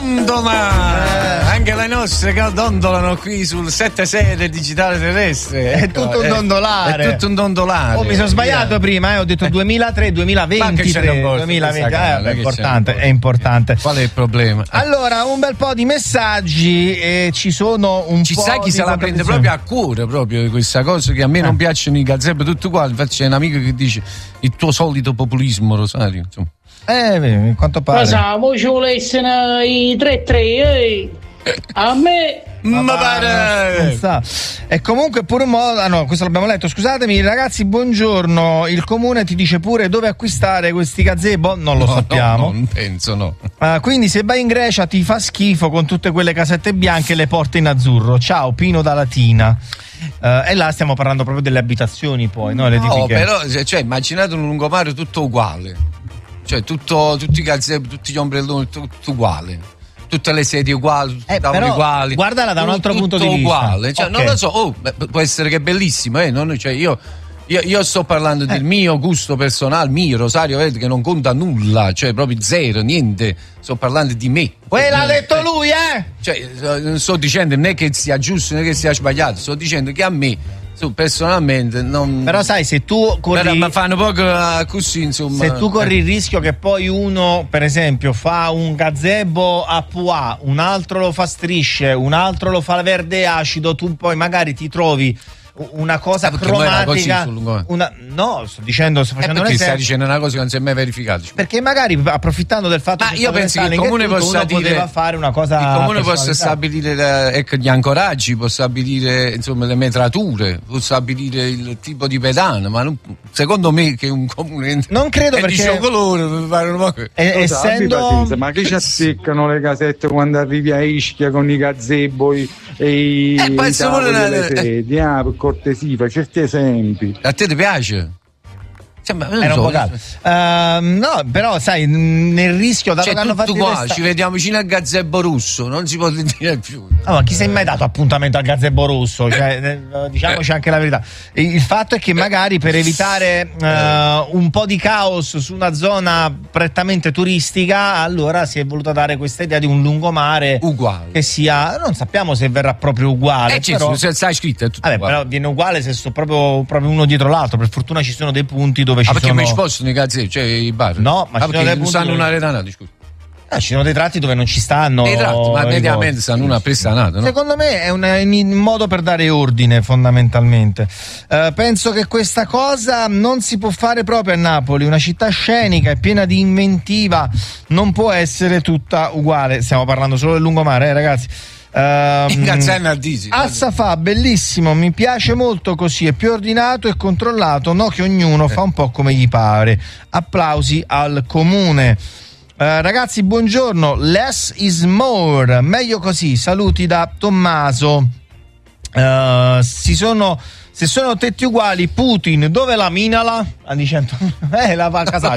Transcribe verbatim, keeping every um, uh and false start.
dondola, eh. Anche le nostre che dondolano qui sul sette sei del digitale terrestre. È ecco, tutto un dondolare. È tutto un dondolare. Oh, mi sono sbagliato via. prima, eh. Ho detto duemilatré duemilaventitré duemilaventi, eh, è importante, è importante. Qual è il problema? Allora, un bel po' di messaggi e ci sono un ci po' sai chi se la prende proprio a cuore proprio questa cosa, che a me eh. non piacciono i gazebo tutti uguali. Infatti c'è un amico che dice il tuo solito populismo, Rosario, insomma. Eh, in quanto pare. Ma sa, mo ci volessero i tre tre, eh. A me ma, ma pare e comunque pure un modo, ah no, questo l'abbiamo letto, scusatemi ragazzi, buongiorno, il comune ti dice pure dove acquistare questi gazebo? Non lo no, sappiamo. No, non penso, no. Uh, quindi se vai in Grecia ti fa schifo con tutte quelle casette bianche e le porte in azzurro. Ciao Pino da Latina. Uh, e là stiamo parlando proprio delle abitazioni poi, no? Le no, però, cioè, immaginate un lungomare tutto uguale, cioè tutto, tutti i gazebo, tutti gli ombrelloni, tutto uguale. Tutte le sedie uguali, tutti eh, i tavoli uguali. Guardala da un altro tutto punto di vista. Uguale. Cioè, okay. Non lo so, oh, può essere che è bellissimo, eh? Non, cioè io, io, io sto parlando eh. del mio gusto personale, mio Rosario, vedi che non conta nulla, cioè proprio zero, niente. Sto parlando di me. Poi l'ha detto eh, lui, eh? Cioè, sto dicendo non è che sia giusto, non è che sia sbagliato, sto dicendo che a me. Tu personalmente non. Però sai, se tu corri. Però, ma fanno poco così, insomma. Se tu corri il rischio che poi uno, per esempio, fa un gazebo a pois, un altro lo fa strisce, un altro lo fa verde acido, tu poi magari ti trovi una cosa ah, cromatica. Una, no, sto dicendo, sto facendo eh un esempio. Stai dicendo una cosa che non si è mai verificata. Perché magari approfittando del fatto ma che io penso che il comune tutto, possa dire, poteva fare una cosa. Il comune possa stabilire ecco, gli ancoraggi, può stabilire insomma le metrature, può stabilire il tipo di pedana, ma non, secondo me che un comune non credo è perché di cioccolone per fare una cosa. E, essendo ma che ci azzeccano le casette quando arrivi a Ischia con i gazebo e i eh, poi tavoli delle sedie, ah, per cortesia, fai certi esempi. A te ti piace? Sembra, Era so. un po' caldo. Uh, no, però sai, nel rischio dato cioè, che hanno fatto qua, questa... ci vediamo vicino al gazebo russo, non si può dire più. Ah, ma chi si è mai dato appuntamento al gazebo russo? Cioè, diciamoci anche la verità. Il fatto è che magari per evitare uh, un po' di caos su una zona prettamente turistica, allora si è voluta dare questa idea di un lungomare uguale. Che sia, non sappiamo se verrà proprio uguale. Eh, però, se sai scritto è tutto vabbè, uguale. però viene uguale se sto proprio, proprio uno dietro l'altro. Per fortuna ci sono dei punti dove ah, ci perché sono. Ma ci possono i gazzetti, cioè i bar? No, ma ah, ci sono dei punti stanno dove... una retanata, scusa. Ah, ci sono dei tratti dove non ci stanno. Dei tratti, ma mediamente stanno una prestanata, no? Secondo me è un, un modo per dare ordine, fondamentalmente. Uh, penso che questa cosa non si può fare proprio a Napoli, una città scenica e piena di inventiva, non può essere tutta uguale. Stiamo parlando solo del lungomare, eh, ragazzi. Um, Assa fa bellissimo, mi piace molto così, è più ordinato e controllato, no che ognuno eh. fa un po' come gli pare. Applausi al comune. Uh, ragazzi, buongiorno. Less is more, meglio così. Saluti da Tommaso. Uh, si sono Se sono tetti uguali, Putin dove la minala? Ah, dicendo, eh, la va a casa.